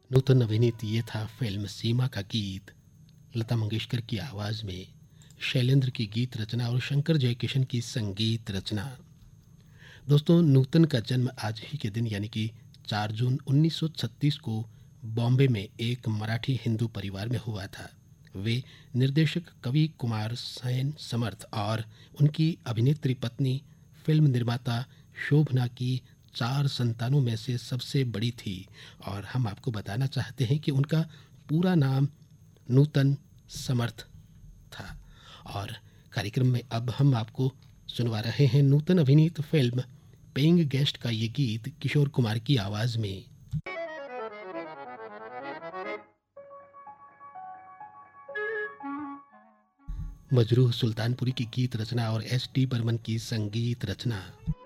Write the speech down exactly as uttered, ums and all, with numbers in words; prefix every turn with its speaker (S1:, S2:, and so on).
S1: नूतन अभिनीत ये था फिल्म सीमा का गीत। लता मंगेशकर की आवाज़ में, शैलेंद्र की गीत रचना और शंकर जयकिशन की संगीत रचना। दोस्तों, नूतन का जन्म आज ही के दिन यानी कि चार जून उन्नीस सौ छत्तीस को बॉम्बे में एक मराठी हिंदू परिवार में हुआ था। वे निर्देशक कवि कुमार सेन समर्थ और उनकी अभिनेत्री पत्नी फिल्म निर्माता शोभना की चार संतानों में से सबसे बड़ी थी और हम आपको बताना चाहते हैं कि उनका पूरा नाम नूतन समर्थ था। और कार्यक्रम में अब हम आपको सुनवा रहे हैं नूतन अभिनीत फिल्म पेइंग गेस्ट का ये गीत किशोर कुमार की आवाज़ में। मजरूह सुल्तानपुरी की गीत रचना और एस टी बर्मन की संगीत रचना।